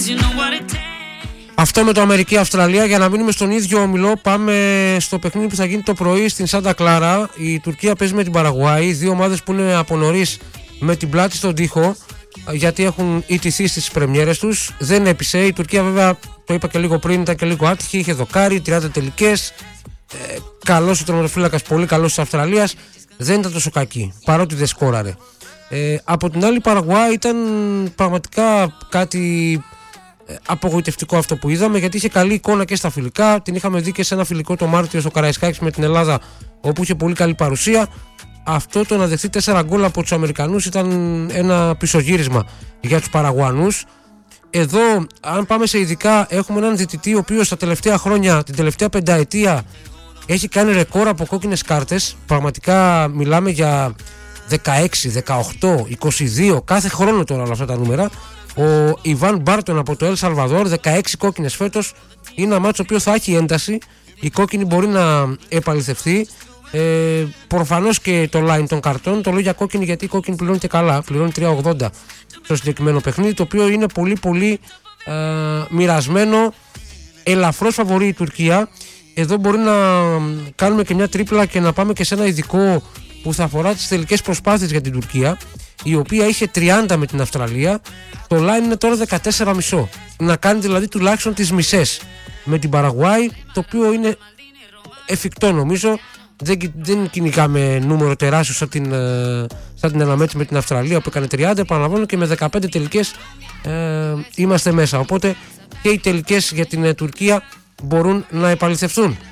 Αυτό με το Αμερική-Αυστραλία. Για να μείνουμε στον ίδιο όμιλο, πάμε στο παιχνίδι που θα γίνει το πρωί στην Σάντα Κλάρα. Η Τουρκία παίζει με την Παραγουάη. Δύο ομάδες που είναι από νωρίς με την πλάτη στον τοίχο, γιατί έχουν ιτηθεί στις πρεμιέρες τους. Δεν έπεισε. Η Τουρκία, βέβαια, το είπα και λίγο πριν, ήταν και λίγο άτυχη. Είχε δοκάρει 30 τελικές. Καλός ο τερματοφύλακας, πολύ καλός της Αυστραλίας. Δεν ήταν τόσο κακή, παρότι δεν σκόραρε. Από την άλλη, η Παραγουάη ήταν πραγματικά κάτι απογοητευτικό αυτό που είδαμε, γιατί είχε καλή εικόνα και στα φιλικά. Την είχαμε δει και σε ένα φιλικό το Μάρτιο στο Καραϊσκάκης με την Ελλάδα, όπου είχε πολύ καλή παρουσία. Αυτό το να δεχτεί 4 γκολ από τους Αμερικανούς ήταν ένα πισωγύρισμα για τους Παραγουανούς. Εδώ, αν πάμε σε ειδικά, έχουμε έναν διαιτητή ο οποίος τα τελευταία χρόνια, την τελευταία πενταετία, έχει κάνει ρεκόρ από κόκκινες κάρτες. Πραγματικά μιλάμε για 16, 18, 22 κάθε χρόνο τώρα όλα αυτά τα νούμερα. Ο Ιβάν Μπάρτον από το Ελ Σαλβαδόρ, 16 κόκκινες φέτος. Είναι ένα μάτσο το οποίο θα έχει ένταση. Η κόκκινη μπορεί να επαληθευτεί. Προφανώς και το line των καρτών. Το λέω για κόκκινη γιατί η κόκκινη πληρώνει και καλά. Πληρώνει 3,80 στο συγκεκριμένο παιχνίδι, το οποίο είναι πολύ πολύ μοιρασμένο. Ελαφρώς φαβορεί η Τουρκία. Εδώ μπορεί να κάνουμε και μια τρίπλα και να πάμε και σε ένα ειδικό που θα αφορά τις τελικές προσπάθειες για την Τουρκία, η οποία είχε 30 με την Αυστραλία. Το line είναι τώρα 14,5. Να κάνει δηλαδή τουλάχιστον τις μισές με την Παραγουάη, το οποίο είναι εφικτό νομίζω. Δεν κυνηγάμε νούμερο τεράστιο σαν την αναμέτρηση με την Αυστραλία που έκανε 30. Επαναλαμβάνω, και με 15 τελικές είμαστε μέσα. Οπότε και οι τελικές για την Τουρκία μπορούν να επαληθευτούν.